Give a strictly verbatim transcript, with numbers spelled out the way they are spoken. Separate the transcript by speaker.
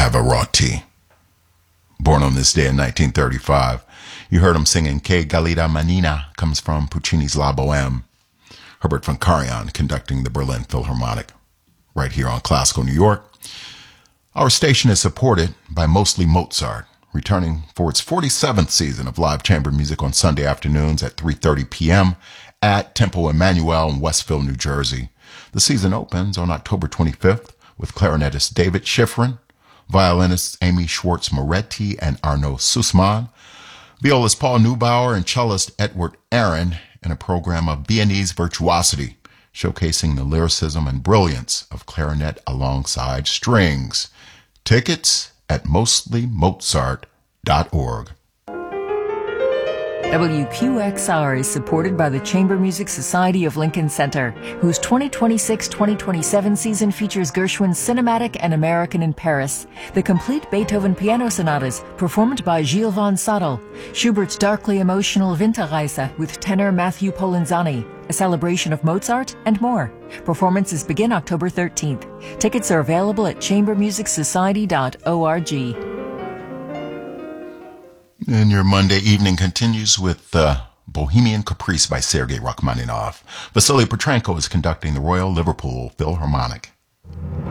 Speaker 1: Pavarotti. Born on this day in nineteen thirty-five, you heard him singing Que Galida Manina comes from Puccini's La Boheme. Herbert von Karajan conducting the Berlin Philharmonic, right here on Classical New York. Our station is supported by Mostly Mozart, returning for its forty-seventh season of live chamber music on Sunday afternoons at three thirty p.m. at Tempo Emmanuel in Westville, New Jersey. The season opens on October twenty-fifth with clarinetist David Schifrin, violinists Amy Schwartz-Moretti and Arno Sussman, violist Paul Neubauer and cellist Edward Aaron in a program of Viennese virtuosity, showcasing the lyricism and brilliance of clarinet alongside strings. Tickets at mostly mozart dot org.
Speaker 2: W Q X R is supported by the Chamber Music Society of Lincoln Center, whose twenty twenty-six twenty twenty-seven season features Gershwin's Cinematic and American in Paris, the complete Beethoven piano sonatas performed by Gilles von Sadel, Schubert's darkly emotional Winterreise with tenor Matthew Polenzani, a celebration of Mozart, and more. Performances begin October thirteenth. Tickets are available at chamber music society dot org.
Speaker 1: And your Monday evening continues with uh, Bohemian Caprice by Sergei Rachmaninoff. Vasily Petrenko is conducting the Royal Liverpool Philharmonic.